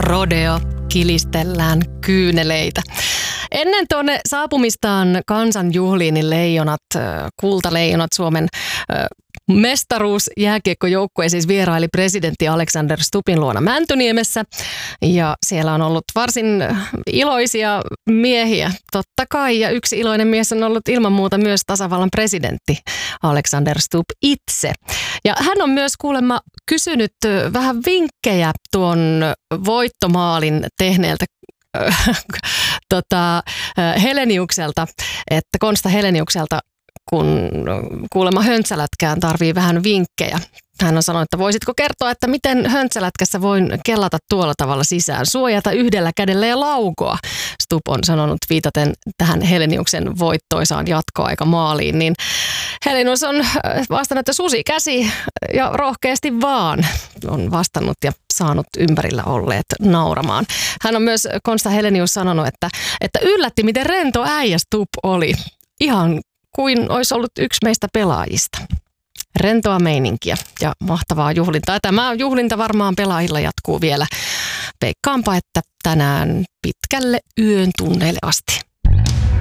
Rodeo, kilistellään kyyneleitä. Ennen tuonne saapumistaan kansanjuhliin niin kultaleijonat Suomen mestaruusjääkiekkojoukkue siis vieraili presidentti Alexander Stubbin luona Mäntyniemessä. Ja siellä on ollut varsin iloisia miehiä, totta kai. Ja yksi iloinen mies on ollut ilman muuta myös tasavallan presidentti Alexander Stubb itse. Ja hän on myös kuulemma kysynyt vähän vinkkejä tuon voittomaalin tehneeltä Heleniukselta, että Konsta Heleniukselta, kun kuulemma höntsälätkään tarvii vähän vinkkejä. Hän on sanonut, että voisitko kertoa, että miten höntsälätkässä voin kellata tuolla tavalla sisään, suojata yhdellä kädellä ja laukoa. Stubb on sanonut viitaten tähän Heleniuksen voittoisaan jatkoaikamaaliin, niin Helenius on vastannut, että susi käsi ja rohkeasti vaan on vastannut ja saanut ympärillä olleet nauramaan. Hän on myös Konsta Helenius sanonut, että yllätti miten rento äijä Stubb oli. Ihan kuin olisi ollut yksi meistä pelaajista. Rentoa meininkiä ja mahtavaa juhlintaa. Tämä juhlinta varmaan pelaajilla jatkuu vielä. Veikkaanpa, että tänään pitkälle yön tunneille asti.